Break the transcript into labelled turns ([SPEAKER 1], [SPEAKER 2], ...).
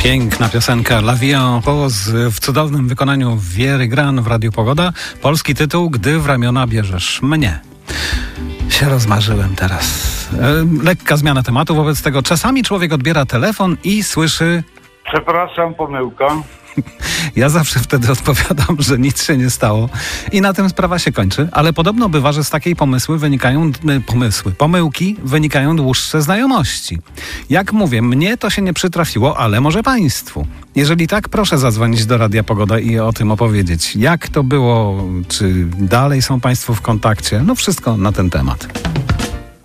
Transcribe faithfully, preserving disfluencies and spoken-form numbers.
[SPEAKER 1] Piękna piosenka La Vie en Rose w cudownym wykonaniu Wiery Gran w Radiu Pogoda. Polski tytuł Gdy w ramiona bierzesz mnie. Się rozmarzyłem teraz. E, lekka zmiana tematu, wobec tego czasami człowiek odbiera telefon i słyszy...
[SPEAKER 2] Przepraszam, pomyłka.
[SPEAKER 1] Ja zawsze wtedy odpowiadam, że nic się nie stało i na tym sprawa się kończy, ale podobno bywa, że z takiej pomysły wynikają pomysły, pomyłki wynikają dłuższe znajomości. Jak mówię, mnie to się nie przytrafiło, ale może państwu. Jeżeli tak, proszę zadzwonić do Radia Pogoda i o tym opowiedzieć. Jak to było, czy dalej są państwo w kontakcie? No wszystko na ten temat.